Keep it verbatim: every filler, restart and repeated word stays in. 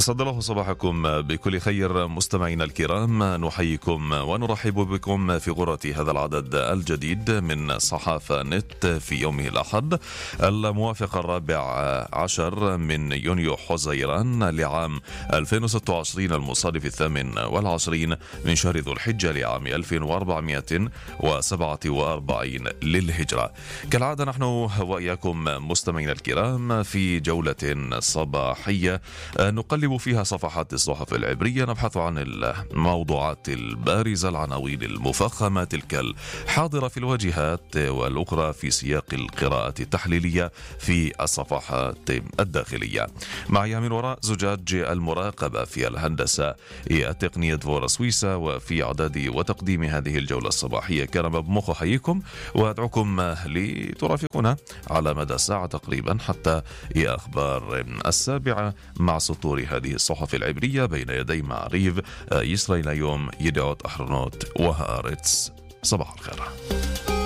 أسعد الله صباحكم بكل خير مستمعينا الكرام، نحييكم ونرحب بكم في غرة هذا العدد الجديد من صحافة نت في يومه الأحد الموافق الرابع عشر من يونيو حزيران لعام ألفين وستة وعشرين المصادف الثامن والعشرين من شهر ذو الحجة لعام ألف وأربعمائة وسبعة وأربعين للهجرة. كالعادة نحن وإياكم مستمعينا الكرام في جولة صباحية نقلب فيها صفحات الصحف العبرية، نبحث عن الموضوعات البارزة، العناوين المفخمة، تلك الحاضرة في الواجهات والأخرى في سياق القراءة التحليلية في الصفحات الداخلية. معي من وراء زجاج المراقبة في الهندسة التقنية دفورة سويسا، وفي إعداد وتقديم هذه الجولة الصباحية كان بمخ حييكم، وأدعوكم لترافقنا على مدى ساعة تقريبا حتى أخبار السابعة مع سطور هذه الصحف العبرية بين يدي معريف، إسرائيل يوم، يدعوت أحرنوت وهارتس. صباح الخير.